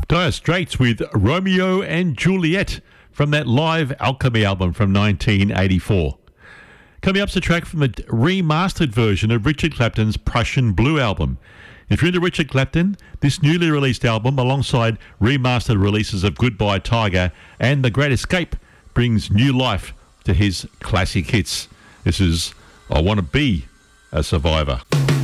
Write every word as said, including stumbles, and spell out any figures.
Dire Straits with Romeo and Juliet from that live Alchemy album from nineteen eighty-four. Coming up's a track from the remastered version of Richard Clapton's Prussian Blue album. If you're into Richard Clapton, this newly released album, alongside remastered releases of Goodbye Tiger and The Great Escape, brings new life to his classic hits. This is I Want to Be a Survivor.